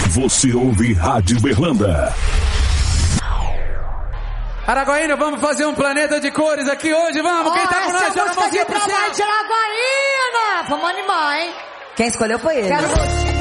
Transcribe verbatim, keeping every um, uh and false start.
Você ouve Rádio Berlanda. Araguaína, vamos fazer um planeta de cores aqui hoje, vamos? Oh, Quem tá com nós? Essa música aqui pra mais de Araguaína. Vamos animar, hein? Quem escolheu foi ele. Quero você.